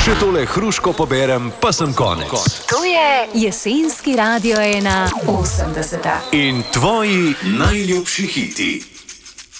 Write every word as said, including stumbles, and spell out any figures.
Še tole hruško poberem, pa sem konec. To je jesenski Radio ena osemdeseta. In tvoji najljubši hiti.